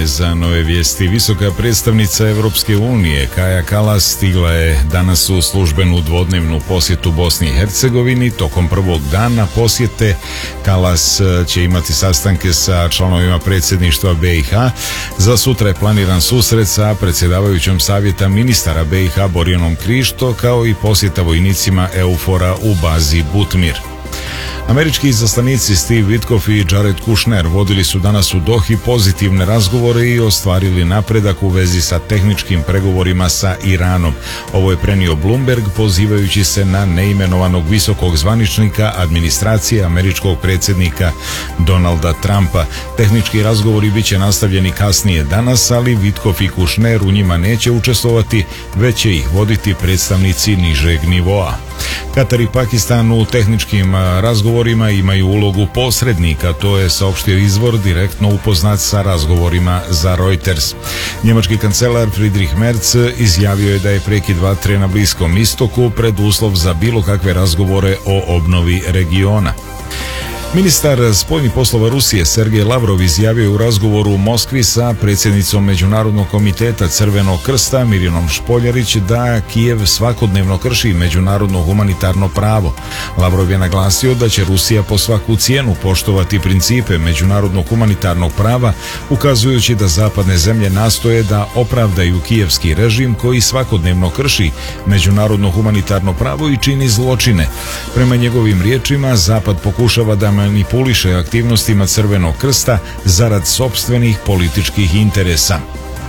za nove vijesti. Visoka predstavnica Europske unije Kaja Kallas stigla je danas u službenu dvodnevnu posjetu Bosni i Hercegovini. Tokom prvog dana posjete Kallas će imati sastanke sa članovima predsjedništva BiH. Za sutra je planiran susret sa predsjedavajućom savjeta ministara BiH Borjanom Krišto, kao i posjeta vojnicima EUFOR-a u bazi Butmir. Američki izaslanici Steve Witkoff i Jared Kushner vodili su danas u Dohi pozitivne razgovore i ostvarili napredak u vezi sa tehničkim pregovorima sa Iranom. Ovo je prenio Bloomberg pozivajući se na neimenovanog visokog zvaničnika administracije američkog predsjednika Donalda Trumpa. Tehnički razgovori bit će nastavljeni kasnije danas, ali Witkoff i Kushner u njima neće učestvovati, već će ih voditi predstavnici nižeg nivoa. Katar i Pakistan u tehničkim razgovorima imaju ulogu posrednika, to je saopštio izvor direktno upoznat sa razgovorima za Reuters. Njemački kancelar Friedrich Merz izjavio je da je prekid vatre na Bliskom istoku preduslov za bilo kakve razgovore o obnovi regiona. Ministar spoljnih poslova Rusije Sergej Lavrov izjavio je u razgovoru u Moskvi sa predsjednicom Međunarodnog komiteta Crvenog krsta Mirjanom Špoljarić da Kijev svakodnevno krši međunarodno humanitarno pravo. Lavrov je naglasio da će Rusija po svaku cijenu poštovati principe međunarodnog humanitarnog prava, ukazujući da zapadne zemlje nastoje da opravdaju kijevski režim koji svakodnevno krši međunarodno humanitarno pravo i čini zločine. Prema njegovim riječima, Zapad pokušava da manipuliše aktivnostima Crvenog krsta zarad sopstvenih političkih interesa.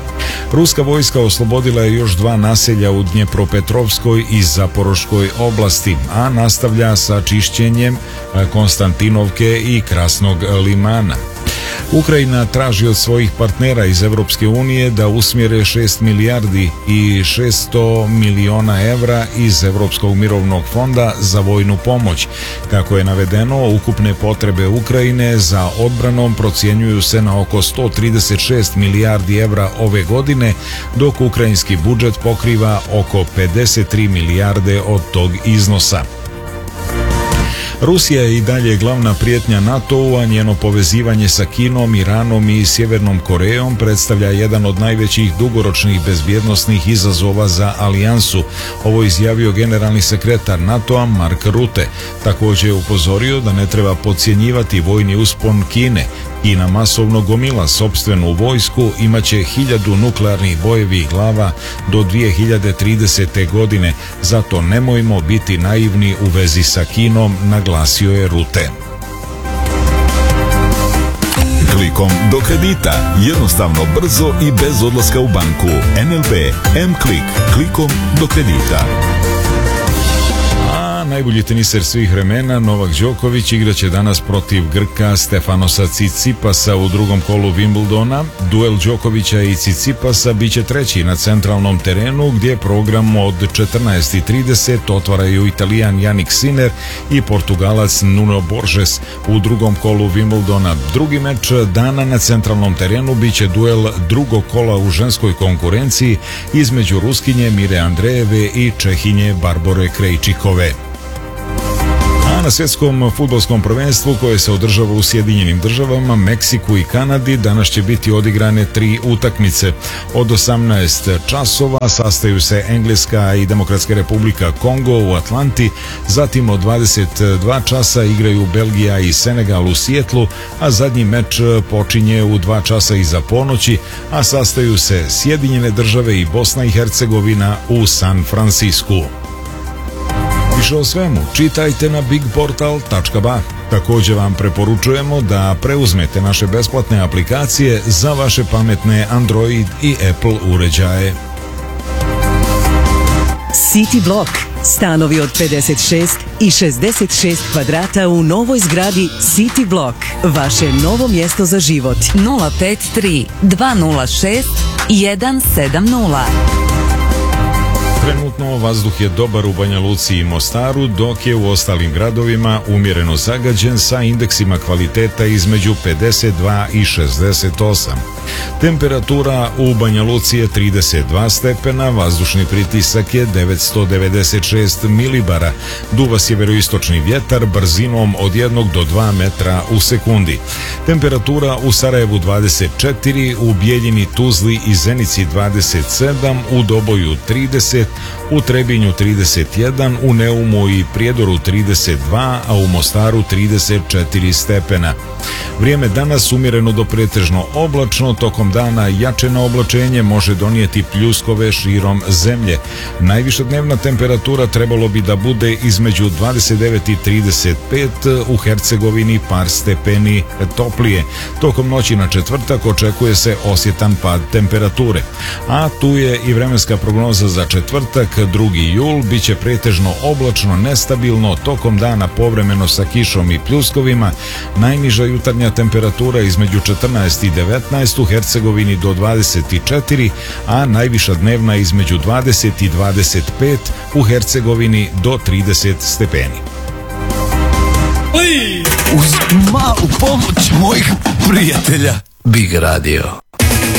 Ruska vojska oslobodila je još 2 naselja u Dnjepropetrovskoj i Zaporoškoj oblasti, a nastavlja sa čišćenjem Konstantinovke i Krasnog limana. Ukrajina traži od svojih partnera iz Europske unije da usmjere 6 milijardi i 600 milijuna evra iz Europskog mirovnog fonda za vojnu pomoć. Kako je navedeno, ukupne potrebe Ukrajine za odbranom procjenjuju se na oko 136 milijardi evra ove godine, dok ukrajinski budžet pokriva oko 53 milijarde od tog iznosa. Rusija je i dalje glavna prijetnja NATO-u, a njeno povezivanje sa Kinom, Iranom i Sjevernom Korejom predstavlja jedan od najvećih dugoročnih bezbjednosnih izazova za alijansu. Ovo izjavio generalni sekretar NATO-a Mark Rutte. Također je upozorio da ne treba podcjenjivati vojni uspon Kine. Kina masovno gomila sopstvenu vojsku, imaće 1000 nuklearnih bojevih glava do 2030. godine, zato nemojmo biti naivni u vezi sa Kinom, naglasio je Rutte. Klikom do kredita, jednostavno, brzo i bez odlaska u banku. NLB M-Klik, klikom do kredita. Najbolji teniser svih vremena Novak Đoković igraće danas protiv Grka Stefanosa Cicipasa u drugom kolu Wimbledona. Duel Đokovića i Cicipasa biće treći na centralnom terenu, gdje program od 14:30 otvaraju Italijan Jannik Sinner i Portugalac Nuno Borges. U drugom kolu Wimbledona drugi meč dana na centralnom terenu biće duel drugog kola u ženskoj konkurenciji između Ruskinje Mire Andrejeve i Čehinje Barbore Krejčikove. A na svjetskom fudbalskom prvenstvu koje se održava u Sjedinjenim državama, Meksiku i Kanadi danas će biti odigrane 3 utakmice. Od 18 časova sastaju se Engleska i Demokratska republika Kongo u Atlanti, zatim od 22 časa igraju Belgija i Senegal u Sijetlu, a zadnji meč počinje u 2 časa iza ponoći, a sastaju se Sjedinjene države i Bosna i Hercegovina u San Francisku. Više o svemu čitajte na bigportal.ba. Također vam preporučujemo da preuzmete naše besplatne aplikacije za vaše pametne Android i Apple uređaje. City Block. Stanovi od 56 i 66 kvadrata u novoj zgradi City Block. Vaše novo mjesto za život. 053 206 170. Trenutno vazduh je dobar u Banja Luci i Mostaru, dok je u ostalim gradovima umjereno zagađen sa indeksima kvaliteta između 52 i 68. Temperatura u Banja Luci je 32 stepena, vazdušni pritisak je 996 milibara, duva sjeveroistočni vjetar brzinom od 1 do 2 metra u sekundi. Temperatura u Sarajevu 24, u Bijeljini, Tuzli i Zenici 27, u Doboju 30, u Trebinju 31, u Neumu i Prijedoru 32, a u Mostaru 34 stepena. Vrijeme danas umjereno do pretežno oblačno, tokom dana jače na oblačenje može donijeti pljuskove širom zemlje. Najviša dnevna temperatura trebalo bi da bude između 29 i 35, u Hercegovini par stepeni toplije. Tokom noći na četvrtak očekuje se osjetan pad temperature. A tu je i vremenska prognoza za četvrtak, 2. jul, bit će pretežno oblačno, nestabilno, tokom dana povremeno sa kišom i pljuskovima. Najniža jutarnja temperatura između 14 i 19, u Hercegovini do 24, a najviša dnevna između 20 i 25, u Hercegovini do 30 stepeni. Uz malu pomoć mojih prijatelja Big Radio.